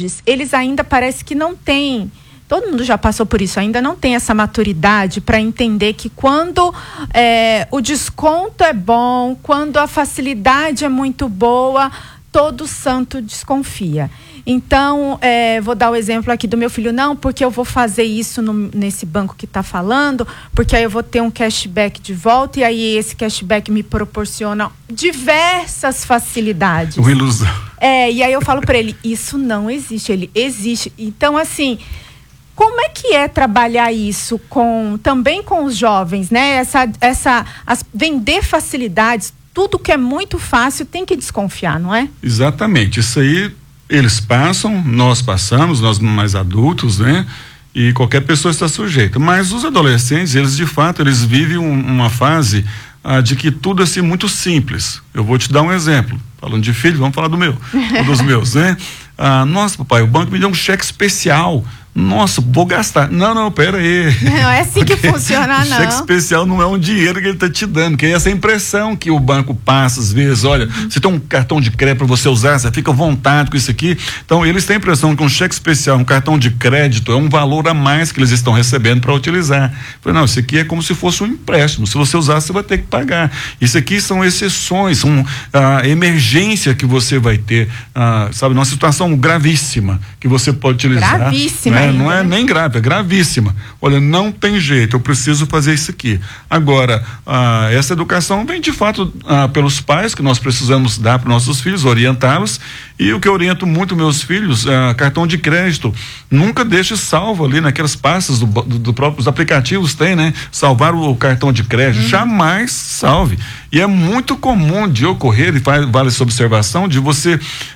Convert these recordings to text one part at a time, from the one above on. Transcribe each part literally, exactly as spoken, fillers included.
faculdades, eles ainda parece que não têm, todo mundo já passou por isso, ainda não tem essa maturidade para entender que quando é, o desconto é bom, quando a facilidade é muito boa, todo santo desconfia. Então, é, vou dar o exemplo aqui do meu filho, não, porque eu vou fazer isso no, nesse banco que está falando, porque aí eu vou ter um cashback de volta, e aí esse cashback me proporciona diversas facilidades. Uma ilusão. É, e aí eu falo para ele, isso não existe, ele existe. Então, assim, como é que é trabalhar isso com, também com os jovens, né? Essa, essa, as, vender facilidades, tudo que é muito fácil tem que desconfiar, não é? Exatamente, isso aí eles passam, nós passamos, nós mais adultos, né? E qualquer pessoa está sujeita. Mas os adolescentes, eles de fato, eles vivem um, uma fase ah, de que tudo é assim muito simples. Eu vou te dar um exemplo. Falando de filho, vamos falar do meu, um dos meus, né? Ah, nossa, papai, o banco me deu um cheque especial. Nossa, vou gastar. Não, não, pera aí. Não é assim que funciona, não. Cheque especial não é um dinheiro que ele está te dando, que é essa impressão que o banco passa às vezes. Olha, uhum. Você tem um cartão de crédito para você usar, você fica à vontade com isso aqui. Então, eles têm a impressão que um cheque especial, um cartão de crédito é um valor a mais que eles estão recebendo para utilizar. Eu falei, não, isso aqui é como se fosse um empréstimo. Se você usar, você vai ter que pagar. Isso aqui são exceções, são a emergência que você vai ter, ah, sabe, numa situação gravíssima que você pode utilizar. Gravíssima. Né? Não é nem grave, é gravíssima. Olha, não tem jeito, eu preciso fazer isso aqui. Agora, ah, essa educação vem de fato ah, pelos pais, que nós precisamos dar para nossos filhos, orientá-los. E o que eu oriento muito meus filhos, ah, cartão de crédito, nunca deixe salvo ali naquelas pastas do, do, do próprios aplicativos, tem, né? Salvar o, o cartão de crédito, uhum. Jamais salve. E é muito comum de ocorrer, e faz, vale essa observação, de você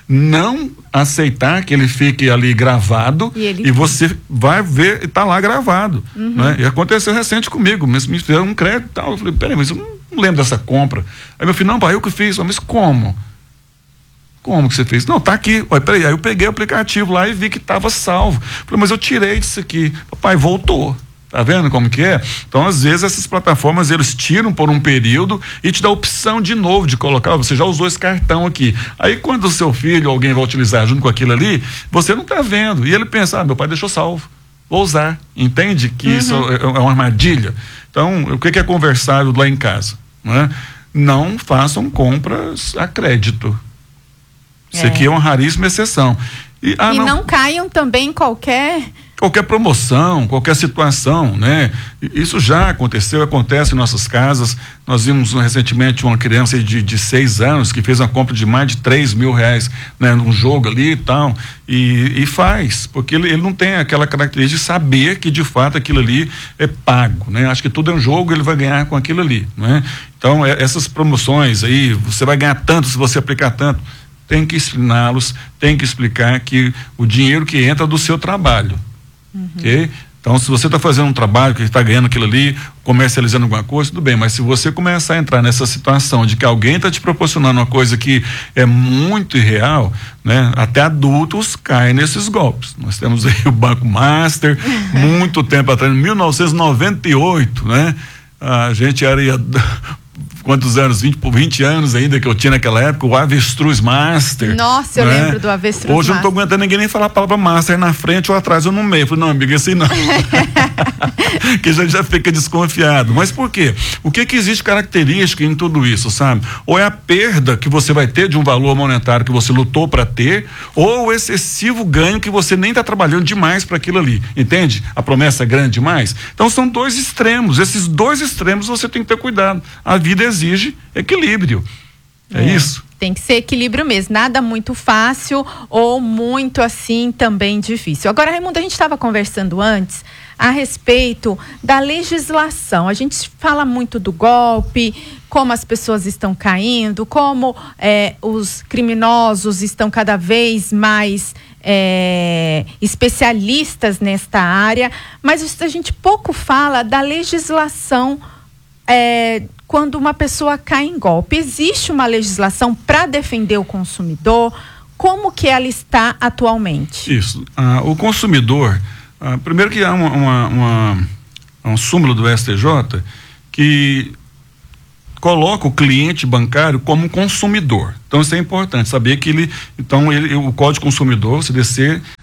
não aceitar que ele fique ali gravado e, ele... e você vai ver e tá lá gravado, uhum. Né? E aconteceu recente comigo, mas me fizeram um crédito e tal, eu falei, peraí, mas eu não lembro dessa compra. Aí meu filho, não, pai, eu que fiz. Mas como? Como que você fez? Não, tá aqui. Olha, peraí, aí eu peguei o aplicativo lá e vi que tava salvo. Falei, mas eu tirei disso aqui. Papai, voltou. Tá vendo como que é? Então, às vezes, essas plataformas, eles tiram por um período e te dá a opção de novo de colocar, você já usou esse cartão aqui. Aí, quando o seu filho, alguém vai utilizar junto com aquilo ali, você não tá vendo. E ele pensa, ah, meu pai deixou salvo, vou usar. Entende que uhum. Isso é, é uma armadilha? Então, o que, que é conversado lá em casa? Né? Não façam compras a crédito. Isso é. Aqui é uma raríssima exceção. E, ah, e não, não caiam também em qualquer... qualquer promoção, qualquer situação, né? Isso já aconteceu, acontece em nossas casas. Nós vimos recentemente uma criança de, de seis anos que fez uma compra de mais de três mil reais, né? Num jogo ali e tal, e, e faz, porque ele, ele não tem aquela característica de saber que de fato aquilo ali é pago, né? Acho que tudo é um jogo, ele vai ganhar com aquilo ali, né? Então, é, essas promoções aí, você vai ganhar tanto se você aplicar tanto, tem que ensiná-los, tem que explicar que o dinheiro que entra é do seu trabalho. Uhum. Ok? Então, se você está fazendo um trabalho que está ganhando aquilo ali, comercializando alguma coisa, tudo bem, mas se você começar a entrar nessa situação de que alguém está te proporcionando uma coisa que é muito irreal, né? Até adultos caem nesses golpes. Nós temos aí o Banco Master, muito tempo atrás, em mil novecentos e noventa e oito, né? A gente era quantos anos? vinte por vinte anos ainda que eu tinha naquela época, o Avestruz Master. Nossa, eu né? lembro do Avestruz Hoje Master. Eu não tô aguentando ninguém nem falar a palavra Master na frente ou atrás ou no meio. Eu falei, não, amiga, assim não. Que já, já fica desconfiado. Mas por quê? O que que existe característica em tudo isso, sabe? Ou é a perda que você vai ter de um valor monetário que você lutou para ter, ou o excessivo ganho que você nem está trabalhando demais para aquilo ali. Entende? A promessa é grande demais. Então são dois extremos. Esses dois extremos você tem que ter cuidado. A vida exige equilíbrio. É, é isso? Tem que ser equilíbrio mesmo, nada muito fácil ou muito assim também difícil. Agora, Raimundo, a gente estava conversando antes a respeito da legislação. A gente fala muito do golpe, como as pessoas estão caindo, como é, os criminosos estão cada vez mais é, especialistas nesta área, mas a gente pouco fala da legislação é, quando uma pessoa cai em golpe. Existe uma legislação para defender o consumidor? Como que ela está atualmente? Isso. Ah, o consumidor, ah, primeiro que há uma, uma, uma, um súmulo do S T J que coloca o cliente bancário como consumidor. Então isso é importante, saber que ele, então ele, o Código Consumidor, o C D C,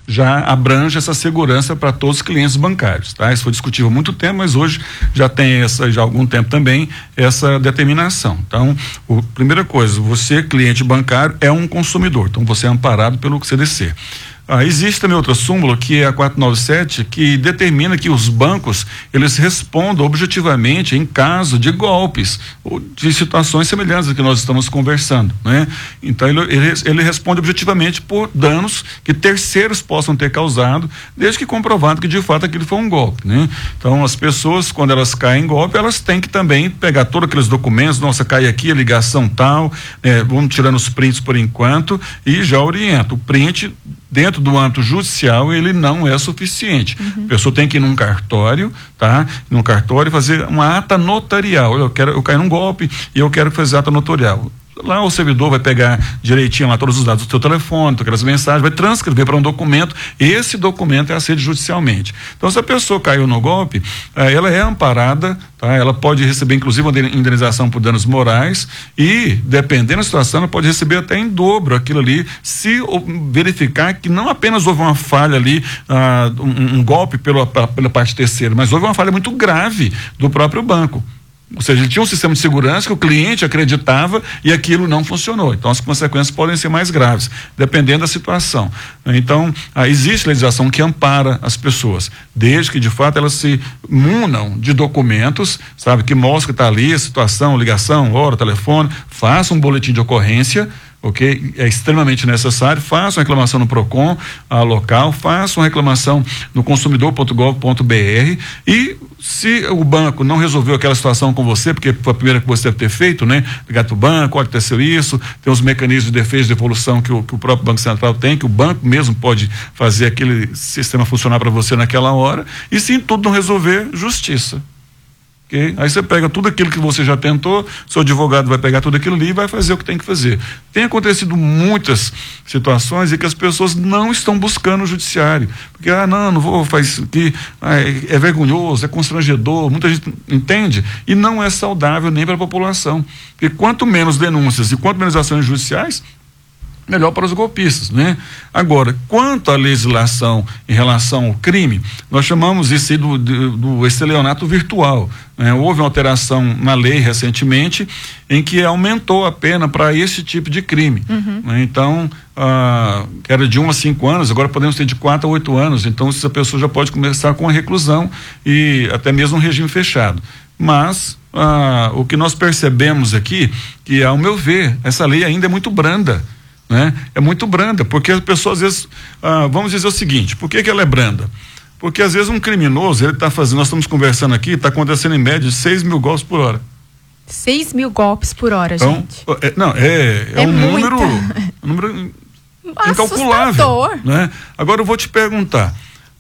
já abrange essa segurança para todos os clientes bancários, tá? Isso foi discutível há muito tempo, mas hoje já tem essa, já há algum tempo também, essa determinação. Então, a primeira coisa, você, cliente bancário, é um consumidor, então você é amparado pelo C D C. Ah, existe também outra súmula, que é a quatrocentos e noventa e sete, que determina que os bancos, eles respondam objetivamente em caso de golpes ou de situações semelhantes a que nós estamos conversando, né? Então ele, ele, ele responde objetivamente por danos que terceiros possam ter causado, desde que comprovado que de fato aquilo foi um golpe, né? Então as pessoas, quando elas caem em golpe, elas têm que também pegar todos aqueles documentos, nossa, cai aqui a ligação tal, é, vamos tirando os prints por enquanto e já orienta. O print dentro do âmbito judicial, ele não é suficiente. Uhum. A pessoa tem que ir num cartório, tá? Num cartório fazer uma ata notarial. Eu quero, eu caio num golpe e eu quero fazer ata notarial. Lá o servidor vai pegar direitinho lá todos os dados do seu telefone, aquelas mensagens, vai transcrever para um documento. Esse documento é aceito judicialmente. Então, se a pessoa caiu no golpe, eh, ela é amparada, tá? Ela pode receber inclusive uma indenização por danos morais e, dependendo da situação, ela pode receber até em dobro aquilo ali, se verificar que não apenas houve uma falha ali, ah, um, um golpe pela, pela parte terceira, mas houve uma falha muito grave do próprio banco. Ou seja, ele tinha um sistema de segurança que o cliente acreditava e aquilo não funcionou. Então, as consequências podem ser mais graves, dependendo da situação. Então, ah, existe legislação que ampara as pessoas, desde que, de fato, elas se munam de documentos, sabe, que mostra que está ali a situação, ligação, hora, telefone, faça um boletim de ocorrência, ok? É extremamente necessário. Faça uma reclamação no PROCON a local, faça uma reclamação no consumidor ponto gov ponto br e se o banco não resolveu aquela situação com você, porque foi a primeira que você deve ter feito, né? Ligar para o banco, olha, aconteceu isso, tem os mecanismos de defesa e devolução que o, que o próprio Banco Central tem, que o banco mesmo pode fazer aquele sistema funcionar para você naquela hora, e se tudo não resolver, justiça. Okay? Aí você pega tudo aquilo que você já tentou, seu advogado vai pegar tudo aquilo ali e vai fazer o que tem que fazer. Tem acontecido muitas situações em que as pessoas não estão buscando o judiciário, porque, ah, não, não vou fazer isso aqui, ah, é, é vergonhoso, é constrangedor, muita gente entende, e não é saudável nem para a população, porque quanto menos denúncias e quanto menos ações judiciais, melhor para os golpistas, né? Agora, quanto à legislação em relação ao crime, nós chamamos isso aí do, do, do estelionato virtual, né? Houve uma alteração na lei recentemente em que aumentou a pena para esse tipo de crime, uhum. né? Então, ah, que era de um a cinco anos, agora podemos ter de quatro a oito anos, então essa pessoa já pode começar com a reclusão e até mesmo um regime fechado. Mas ah, o que nós percebemos aqui, que ao meu ver, essa lei ainda é muito branda, né? É muito branda, porque a pessoa às vezes, ah, vamos dizer o seguinte, por que que ela é branda? Porque às vezes um criminoso, ele está fazendo, nós estamos conversando aqui, está acontecendo em média seis mil golpes por hora. seis mil golpes por hora, então, gente. É, não, é, é, é um número, um número incalculável, né? Agora eu vou te perguntar,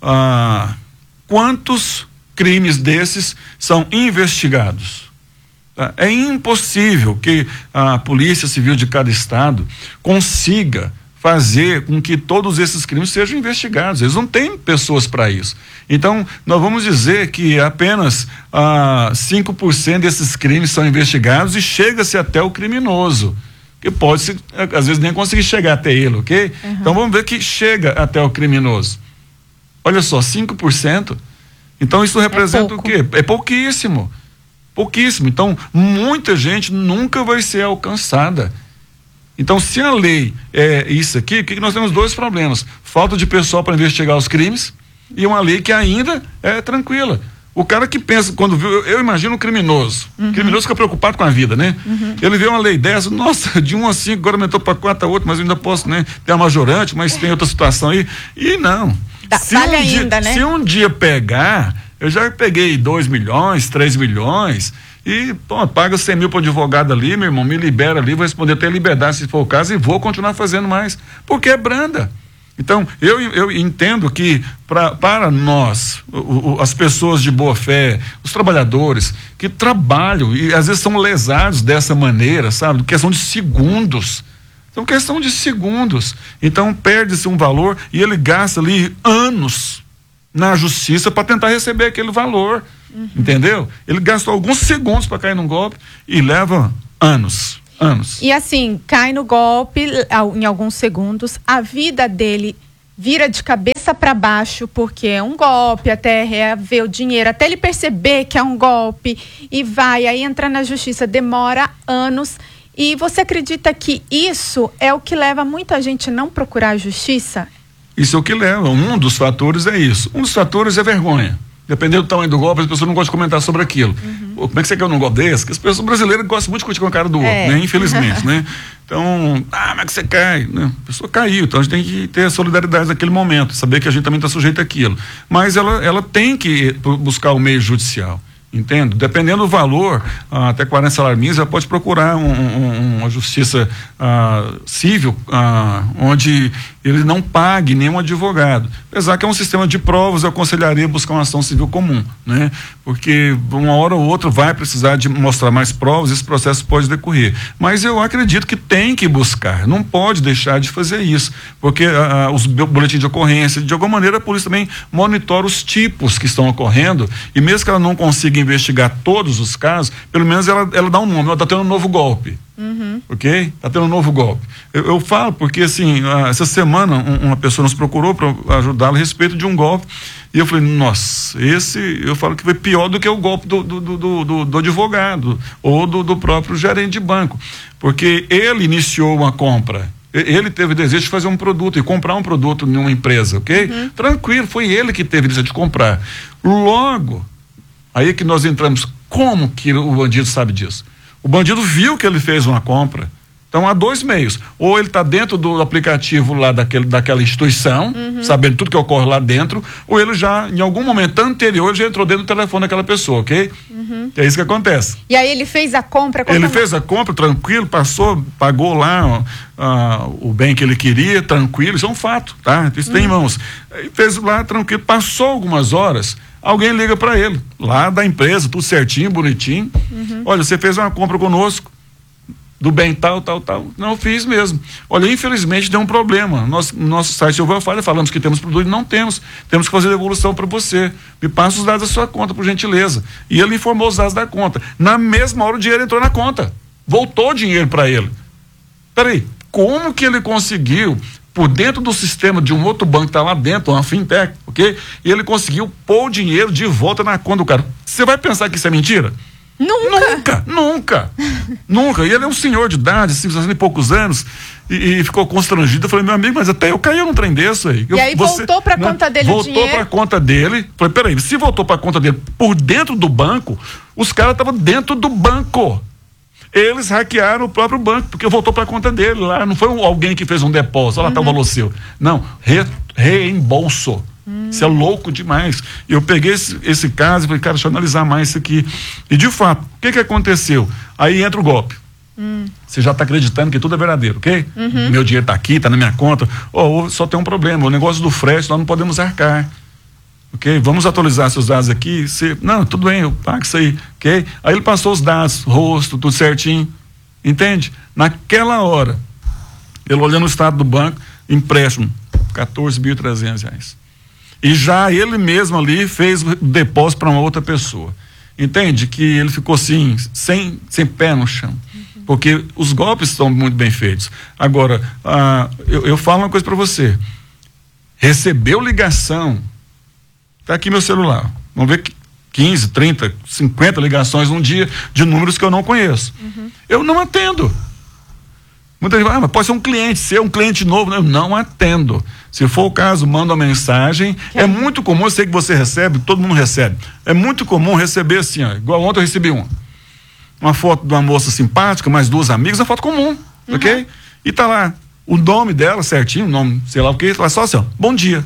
ah, quantos crimes desses são investigados? É impossível que a Polícia Civil de cada estado consiga fazer com que todos esses crimes sejam investigados. Eles não têm pessoas para isso. Então, nós vamos dizer que apenas ah, cinco por cento desses crimes são investigados e chega-se até o criminoso, que pode, às vezes, nem conseguir chegar até ele, ok? Uhum. Então, vamos ver que chega até o criminoso. Olha só, cinco por cento. Então, isso representa é o quê? É pouquíssimo. Pouquíssimo. Então, muita gente nunca vai ser alcançada. Então, se a lei é isso aqui, o que nós temos? Dois problemas: falta de pessoal para investigar os crimes e uma lei que ainda é tranquila. O cara que pensa, quando viu, eu, eu imagino um criminoso. Uhum. O criminoso fica preocupado com a vida, né? Uhum. Ele vê uma lei dessa, nossa, de um a cinco, agora aumentou para quatro a oito, mas eu ainda posso, né? Tem a majorante, mas tem outra situação aí. E não. Dá, se, vale um ainda, dia, né? se um dia pegar, eu já peguei dois milhões, três milhões, e, pô, paga cem mil para o advogado ali, meu irmão, me libera ali, vou responder até liberdade se for o caso, e vou continuar fazendo mais, porque é branda. Então, eu, eu entendo que pra, para nós, o, o, as pessoas de boa fé, os trabalhadores que trabalham e às vezes são lesados dessa maneira, sabe, questão de segundos, então questão de segundos, então perde-se um valor e ele gasta ali anos na justiça para tentar receber aquele valor, uhum. entendeu? Ele gasta alguns segundos para cair num golpe e leva anos. Anos. E assim, cai no golpe em alguns segundos, a vida dele vira de cabeça cabeça para baixo, porque é um golpe, até reaver o dinheiro, até ele perceber que é um golpe e vai, aí entra na justiça, demora anos. E você acredita que isso é o que leva muita gente a não procurar a justiça? Isso é o que leva, um dos fatores é isso. Um dos fatores é vergonha. Dependendo do tamanho do golpe, as pessoas não gostam de comentar sobre aquilo. Uhum. Como é que você quer um golpe desse? Porque as pessoas brasileiras gostam muito de curtir com a cara do outro, é. né? Infelizmente, né? Então, ah, como é que você cai? Né? A pessoa caiu, então a gente tem que ter a solidariedade naquele momento, saber que a gente também está sujeito àquilo. Mas ela, ela tem que buscar o meio judicial. Entendo? Dependendo do valor, ah, até quarenta salários mínimos, ela pode procurar um, um, uma justiça ah, civil, ah, onde ele não pague nenhum advogado. Apesar que é um sistema de provas, eu aconselharia buscar uma ação civil comum, né? Porque uma hora ou outra vai precisar de mostrar mais provas, esse processo pode decorrer. Mas eu acredito que tem que buscar, não pode deixar de fazer isso, porque ah, os boletins de ocorrência, de alguma maneira a polícia também monitora os tipos que estão ocorrendo, e mesmo que ela não consiga investigar todos os casos, pelo menos ela, ela dá um nome, ela está tendo um novo golpe. Uhum. Ok? Está tendo um novo golpe. Eu, eu falo porque, assim, uh, essa semana um, uma pessoa nos procurou para ajudá-la a respeito de um golpe, e eu falei, nossa, esse, eu falo que foi pior do que o golpe do, do, do, do, do advogado ou do, do próprio gerente de banco, porque ele iniciou uma compra. Ele teve desejo de fazer um produto e comprar um produto em uma empresa, ok? Uhum. Tranquilo, foi ele que teve desejo de comprar. Logo, aí que nós entramos, como que o bandido sabe disso? O bandido viu que ele fez uma compra. Então há dois meios, ou ele está dentro do aplicativo lá daquele, daquela instituição, uhum. sabendo tudo que ocorre lá dentro, ou ele já, em algum momento anterior, ele já entrou dentro do telefone daquela pessoa, ok? Uhum. É isso que acontece. E aí ele fez a compra? Ele fez a compra, tranquilo, passou, pagou lá ó, ó, o bem que ele queria, tranquilo, isso é um fato, tá? Isso uhum. tem em mãos. Ele fez lá, tranquilo, passou algumas horas, alguém liga para ele, lá da empresa, tudo certinho, bonitinho. Uhum. Olha, você fez uma compra conosco, do bem tal, tal, tal. Não, eu fiz mesmo. Olha, infelizmente deu um problema. Nosso, nosso site houve uma falha, falamos que temos produto e não temos. Temos que fazer devolução para você. Me passa os dados da sua conta, por gentileza. E ele informou os dados da conta. Na mesma hora o dinheiro entrou na conta. Voltou o dinheiro para ele. Peraí, como que ele conseguiu, por dentro do sistema de um outro banco que está lá dentro, uma fintech, ok? E ele conseguiu pôr o dinheiro de volta na conta do cara. Você vai pensar que isso é mentira? Nunca. Nunca, nunca, nunca. E ele é um senhor de idade, cinquenta e poucos anos, e, e ficou constrangido. Eu falei, meu amigo, mas até eu caí num trem desse aí. Eu, e aí você, voltou para a né, conta dele voltou o dinheiro? Voltou para a conta dele. Falei, peraí, se voltou para a conta dele por dentro do banco, os caras estavam dentro do banco. Eles hackearam o próprio banco, porque voltou para a conta dele lá. Não foi um, alguém que fez um depósito, olha lá, uhum. tá o valor seu. Não, re, reembolso. Hum. Isso é louco demais. Eu peguei esse, esse caso e falei, cara, deixa eu analisar mais isso aqui. E de fato, o que que aconteceu? Aí entra o golpe. Hum. Você já está acreditando que tudo é verdadeiro, ok? Uhum. Meu dinheiro está aqui, está na minha conta. Oh, só tem um problema, o negócio do frete nós não podemos arcar. Ok? Vamos atualizar seus dados aqui. Você, não, tudo bem, eu pago isso aí, ok? Aí ele passou os dados, rosto, tudo certinho. Entende? Naquela hora, ele olhando o estado do banco, empréstimo, quatorze mil e trezentos reais. E já ele mesmo ali fez o depósito para uma outra pessoa. Entende? Que ele ficou assim, sem, sem pé no chão. Uhum. Porque os golpes estão muito bem feitos. Agora, ah, eu, eu falo uma coisa para você. Recebeu ligação. Tá aqui meu celular. Vamos ver que quinze, trinta, cinquenta ligações num dia de números que eu não conheço. Uhum. Eu não atendo. Muita gente fala, ah, mas pode ser um cliente, ser um cliente novo. Eu não atendo. Se for o caso, manda uma mensagem. Que é muito comum, eu sei que você recebe, todo mundo recebe. É muito comum receber assim, ó, igual ontem eu recebi uma. Uma foto de uma moça simpática, mais duas amigas, uma foto comum, uhum. ok? E tá lá, o nome dela certinho, o nome, sei lá o que, tá só assim, ó, bom dia.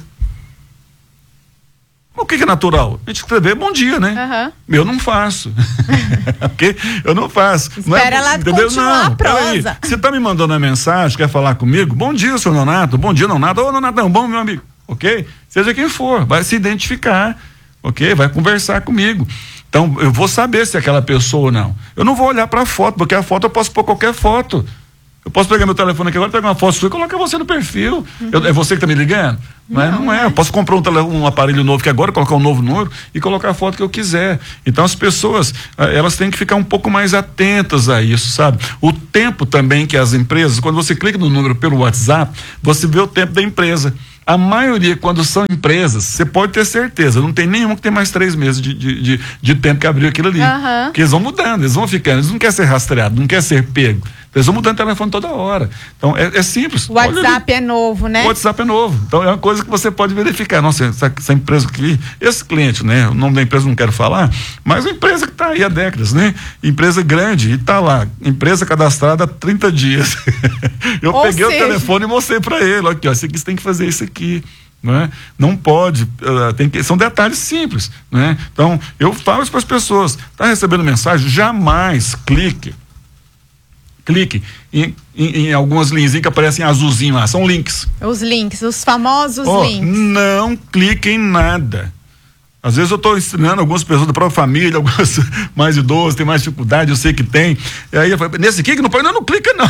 O que que é natural? A gente escrever bom dia, né? Uhum. Eu não faço. Ok? Eu não faço. Espera não é, ela entendeu? continuar não, a prosa. Você tá me mandando uma mensagem, quer falar comigo? Bom dia, senhor Nonato. Bom dia, Nonato. Ô, Nonato, não, bom, meu amigo. Ok? Seja quem for, vai se identificar. Ok? Vai conversar comigo. Então, eu vou saber se é aquela pessoa ou não. Eu não vou olhar para a foto, porque a foto eu posso pôr qualquer foto. Eu posso pegar meu telefone aqui agora, pegar uma foto sua e colocar você no perfil. Uhum. Eu, é você que está me ligando? Mas não, não é. Eu posso comprar um, tele, um aparelho novo que agora, colocar um novo número e colocar a foto que eu quiser. Então as pessoas, elas têm que ficar um pouco mais atentas a isso, sabe? O tempo também que as empresas, quando você clica no número pelo WhatsApp, você vê o tempo da empresa. A maioria, quando são empresas, você pode ter certeza, não tem nenhum que tem mais três meses de, de, de, de tempo que abriu aquilo ali. Uhum. Porque eles vão mudando, eles vão ficando, eles não querem ser rastreados, não querem ser pego. Eles vão mudando o telefone toda hora. Então, é, é simples. O WhatsApp é novo, né? O WhatsApp é novo. Então, é uma coisa que você pode verificar. Nossa, essa, essa empresa aqui, esse cliente, né? O nome da empresa não quero falar, mas uma empresa que está aí há décadas, né? Empresa grande, e está lá. Empresa cadastrada há trinta dias. Eu Ou peguei seja... o telefone e mostrei para ele. Aqui, ó, isso aqui você tem que fazer isso aqui. Não, é? Não pode, uh, tem que, são detalhes simples, né? Então, eu falo isso para as pessoas. Está recebendo mensagem? Jamais clique. Clique em, em, em algumas linhas que aparecem azulzinho lá, são links. Os links, os famosos oh, links. Não clique em nada. Às vezes eu estou ensinando algumas pessoas da própria família, algumas mais idosas, tem mais dificuldade, eu sei que tem. E aí eu falo, nesse aqui que não pode, não, não clica não.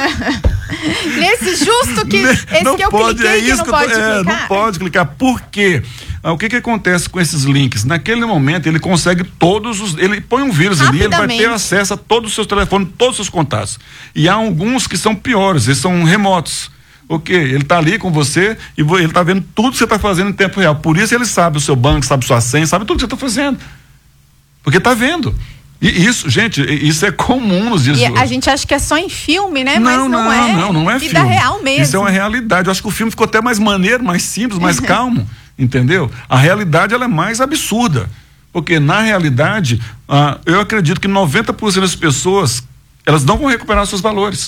Nesse justo que, esse não que eu pode, cliquei é que isso não que pode eu tô, é, clicar. Não pode clicar, por quê? Ah, o que que acontece com esses links? Naquele momento ele consegue todos os, ele põe um vírus ali, ele vai ter acesso a todos os seus telefones, todos os seus contatos. E há alguns que são piores, eles são remotos. O quê? Ele está ali com você e ele está vendo tudo que você está fazendo em tempo real. Por isso ele sabe o seu banco, sabe sua senha, sabe tudo que você está fazendo. Porque está vendo. E isso, gente, isso é comum nos dias de hoje. E a gente acha que é só em filme, né? Não, Mas não, não é. Não, não é vida filme. real mesmo. Isso é uma realidade. Eu acho que o filme ficou até mais maneiro, mais simples, mais calmo. Entendeu? A realidade, ela é mais absurda. Porque, na realidade, ah, eu acredito que noventa por cento das pessoas, elas não vão recuperar seus valores.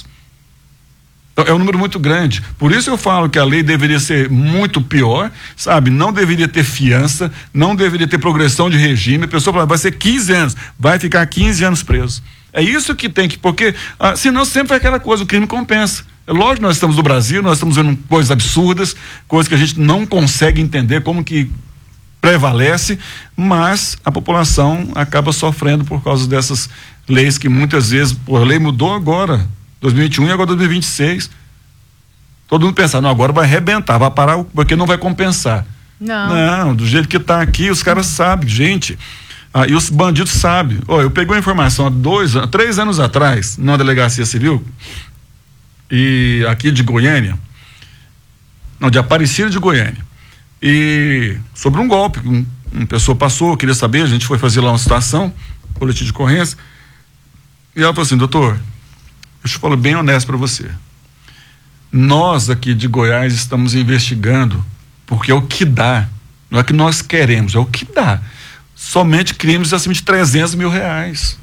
É um número muito grande. Por isso eu falo que a lei deveria ser muito pior, sabe? Não deveria ter fiança, não deveria ter progressão de regime. A pessoa fala, vai ser quinze anos, vai ficar quinze anos preso. É isso que tem que, porque ah, senão sempre é aquela coisa, o crime compensa. É lógico que nós estamos no Brasil, nós estamos vendo coisas absurdas, coisas que a gente não consegue entender como que prevalece, mas a população acaba sofrendo por causa dessas leis que muitas vezes, pô, a lei mudou agora, dois mil e vinte e um e agora dois mil e vinte e seis. Todo mundo pensa, não, agora vai arrebentar, vai parar, porque não vai compensar. Não. Não, do jeito que está aqui, os caras sabem, gente. Ah, e os bandidos sabem. Ó, eu peguei uma informação há dois, três anos atrás, numa delegacia civil, e aqui de Goiânia, não, de Aparecida de Goiânia, e sobre um golpe, um, uma pessoa passou, queria saber, a gente foi fazer lá uma situação, boletim de ocorrência, e ela falou assim, doutor, deixa eu falar bem honesto para você. Nós aqui de Goiás estamos investigando porque é o que dá, não é que nós queremos, é o que dá. Somente crimes acima de trezentos mil reais.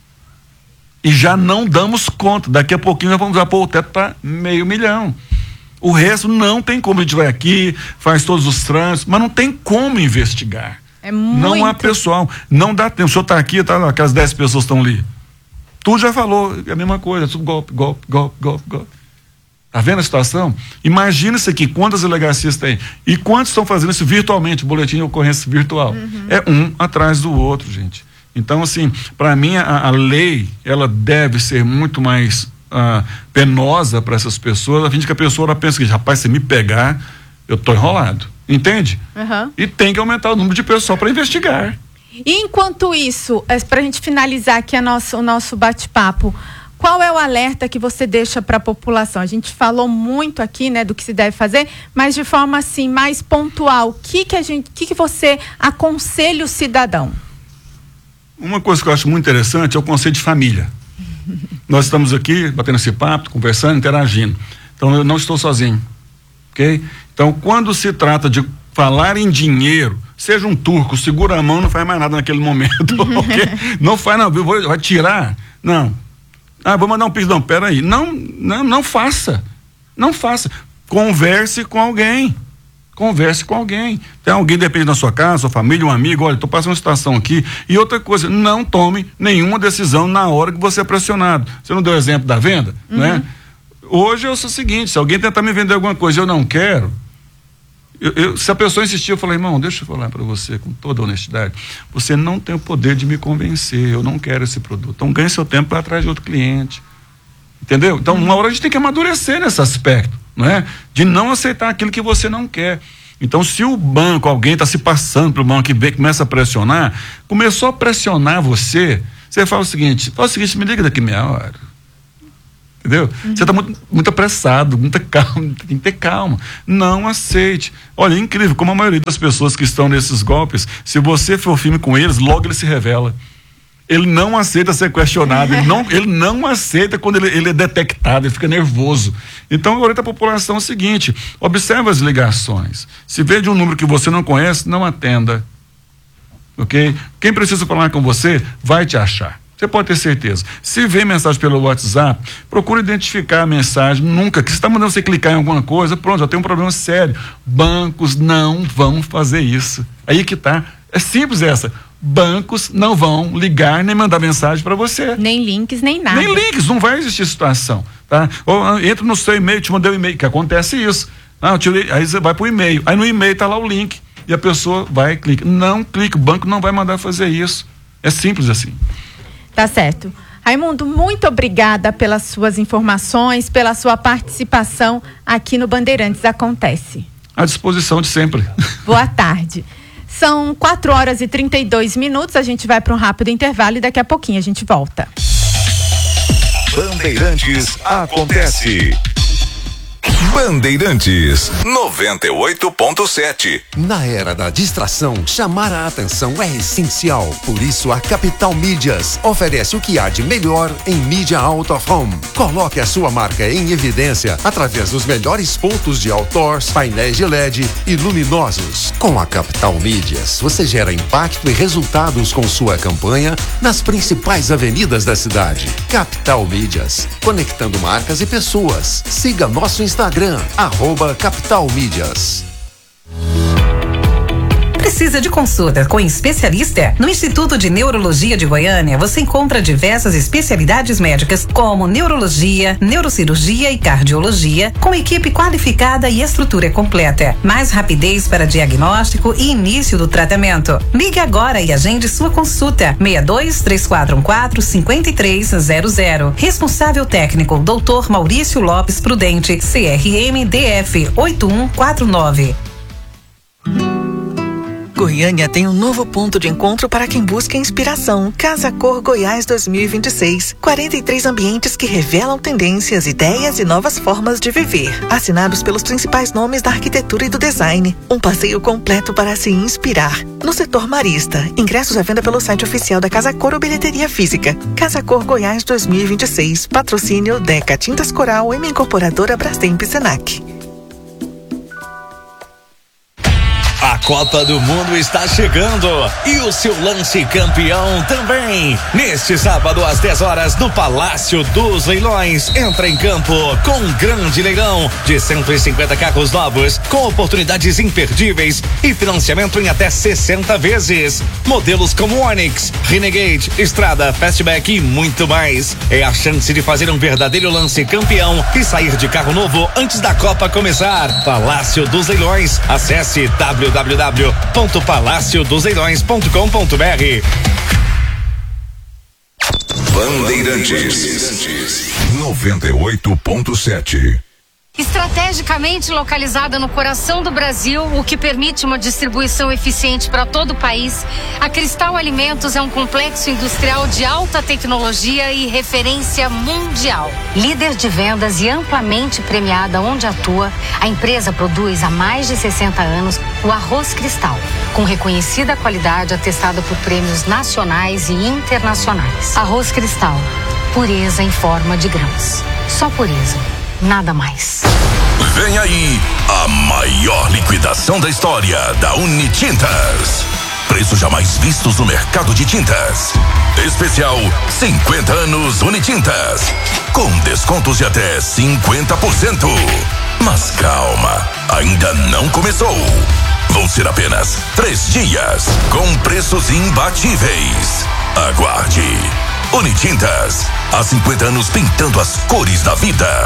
E já não damos conta. Daqui a pouquinho nós vamos já pôr o teto para meio milhão. O resto não tem como. A gente vai aqui, faz todos os trânsitos, mas não tem como investigar. É muito. Não há pessoal, não dá tempo. O senhor está aqui, tá, aquelas dez pessoas estão ali. Tu já falou, é a mesma coisa, tudo golpe, golpe, golpe, golpe, golpe. Tá vendo a situação? Imagina isso aqui, quantas delegacias tem? E quantos estão fazendo isso virtualmente, boletim de ocorrência virtual? Uhum. É um atrás do outro, gente. Então, assim, para mim, a, a lei, ela deve ser muito mais uh, penosa para essas pessoas, a fim de que a pessoa ela pense que, rapaz, se me pegar, eu tô enrolado. Entende? Uhum. E tem que aumentar o número de pessoal para investigar. E enquanto isso, para a gente finalizar aqui a nosso, o nosso bate-papo, qual é o alerta que você deixa para a população? A gente falou muito aqui, né, do que se deve fazer, mas de forma assim mais pontual. O que que a gente, que que você aconselha o cidadão? Uma coisa que eu acho muito interessante é o conceito de família. Nós estamos aqui batendo esse papo, conversando, interagindo. Então eu não estou sozinho, ok? Então quando se trata de falar em dinheiro, seja um turco, segura a mão, não faz mais nada naquele momento, ok? Não faz, não, vou, vai tirar, não. Ah, vou mandar um pix, não, peraí, não, não, não faça, não faça, converse com alguém, converse com alguém, tem alguém depende da sua casa, sua família, um amigo, olha, estou passando uma situação aqui, e outra coisa, não tome nenhuma decisão na hora que você é pressionado. Você não deu o exemplo da venda, uhum. né? Hoje eu sou o seguinte, se alguém tentar me vender alguma coisa e eu não quero, Eu, eu, se a pessoa insistir, eu falei, irmão, deixa eu falar para você com toda honestidade, você não tem o poder de me convencer, eu não quero esse produto, então ganhe seu tempo para atrás de outro cliente, entendeu? Então uma hora a gente tem que amadurecer nesse aspecto, não é? De não aceitar aquilo que você não quer. Então se o banco, alguém está se passando para o banco e vê, começa a pressionar, começou a pressionar você, você fala o seguinte, fala o seguinte, me liga daqui meia hora, Entendeu? Uhum. Você está muito, muito apressado, muita calma, tem que ter calma. Não aceite. Olha, é incrível como a maioria das pessoas que estão nesses golpes, se você for firme com eles, logo ele se revela. Ele não aceita ser questionado, ele não, ele não aceita quando ele, ele é detectado, ele fica nervoso. Então, eu oriento a população o seguinte: observe as ligações. Se vê de um número que você não conhece, não atenda. Ok? Quem precisa falar com você, vai te achar. Você pode ter certeza. Se vê mensagem pelo WhatsApp, procure identificar a mensagem. Nunca, que você está mandando você clicar em alguma coisa, pronto, já tem um problema sério. Bancos não vão fazer isso. Aí que tá. É simples essa. Bancos não vão ligar nem mandar mensagem para você. Nem links, nem nada. Nem links, não vai existir situação, tá? Ou entra no seu e-mail, te mandei um e-mail, que acontece isso. Ah, eu tirei, aí você vai pro e-mail. Aí no e-mail tá lá o link e a pessoa vai e clica. Não clica, o banco não vai mandar fazer isso. É simples assim. Tá certo. Raimundo, muito obrigada pelas suas informações, pela sua participação aqui no Bandeirantes Acontece. À disposição de sempre. Boa tarde. São quatro horas e trinta e dois minutos, a gente vai para um rápido intervalo e daqui a pouquinho a gente volta. Bandeirantes Acontece. Bandeirantes noventa e oito ponto sete. Na era da distração, chamar a atenção é essencial. Por isso, a Capital Mídias oferece o que há de melhor em mídia out of home. Coloque a sua marca em evidência através dos melhores pontos de outdoors, painéis de L E D e luminosos. Com a Capital Mídias, você gera impacto e resultados com sua campanha nas principais avenidas da cidade. Capital Mídias, conectando marcas e pessoas. Siga nosso Instagram, arroba Capital Mídias. Precisa de consulta com especialista? No Instituto de Neurologia de Goiânia, você encontra diversas especialidades médicas como neurologia, neurocirurgia e cardiologia, com equipe qualificada e estrutura completa. Mais rapidez para diagnóstico e início do tratamento. Ligue agora e agende sua consulta. seis dois, três quatro um quatro, cinco três zero zero. Responsável técnico, doutor Maurício Lopes Prudente, C R M D F oito um quatro nove. Goiânia tem um novo ponto de encontro para quem busca inspiração. Casa Cor Goiás dois mil e vinte e seis. quarenta e três ambientes que revelam tendências, ideias e novas formas de viver. Assinados pelos principais nomes da arquitetura e do design. Um passeio completo para se inspirar. No setor marista, ingressos à venda pelo site oficial da Casa Cor ou bilheteria física. Casa Cor Goiás dois mil e vinte e seis. Patrocínio Deca Tintas Coral, M Incorporadora Brastemp e Senac. A Copa do Mundo está chegando e o seu lance campeão também. Neste sábado às dez horas no Palácio dos Leilões, entra em campo com um grande leilão de cento e cinquenta carros novos com oportunidades imperdíveis e financiamento em até sessenta vezes. Modelos como Onix, Renegade, Estrada, Fastback e muito mais. É a chance de fazer um verdadeiro lance campeão e sair de carro novo antes da Copa começar. Palácio dos Leilões. Acesse w w w ponto palácio dos leilões ponto com ponto b r. Bandeirantes noventa e oito ponto sete. Estrategicamente localizada no coração do Brasil, o que permite uma distribuição eficiente para todo o país, a Cristal Alimentos é um complexo industrial de alta tecnologia e referência mundial. Líder de vendas e amplamente premiada onde atua, a empresa produz há mais de sessenta anos o arroz Cristal, com reconhecida qualidade atestada por prêmios nacionais e internacionais. Arroz Cristal, pureza em forma de grãos. Só pureza. Nada mais. Vem aí a maior liquidação da história da Unitintas. Preços jamais vistos no mercado de tintas. Especial cinquenta anos Unitintas. Com descontos de até cinquenta por cento. Mas calma, ainda não começou. Vão ser apenas três dias com preços imbatíveis. Aguarde. Unitintas, há cinquenta anos pintando as cores da vida.